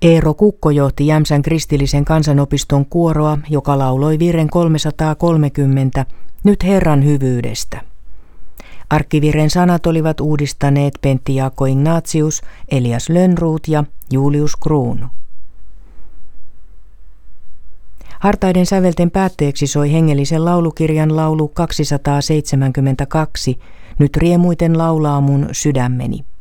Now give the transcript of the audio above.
Eero Kukko johti Jämsän kristillisen kansanopiston kuoroa, joka lauloi virren 330, Nyt Herran hyvyydestä. Arkkivirren sanat olivat uudistaneet Pentti Jaakko Ignatius, Elias Lönnroth ja Julius Kruunu. Hartaiden sävelten päätteeksi soi hengellisen laulukirjan laulu 272, Nyt riemuiten laulaa mun sydämeni.